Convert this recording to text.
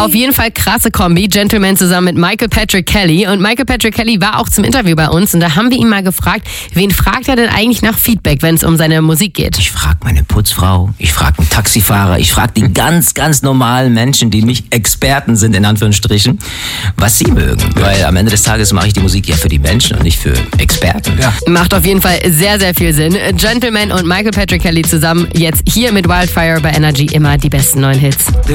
Auf jeden Fall krasse Kombi. Gentleman zusammen mit Michael Patrick Kelly. Und Michael Patrick Kelly war auch zum Interview bei uns. Und da haben wir ihn mal gefragt, wen fragt er denn eigentlich nach Feedback, wenn es um seine Musik geht? Ich frage meine Putzfrau, ich frage einen Taxifahrer, ich frage die ganz, ganz normalen Menschen, die nicht Experten sind, in Anführungsstrichen, was sie mögen. Weil am Ende des Tages mache ich die Musik ja für die Menschen und nicht für Experten. Ja. Macht auf jeden Fall sehr, sehr viel Sinn. Gentleman und Michael Patrick Kelly zusammen jetzt hier mit Wildfire bei Energy, immer die besten neuen Hits.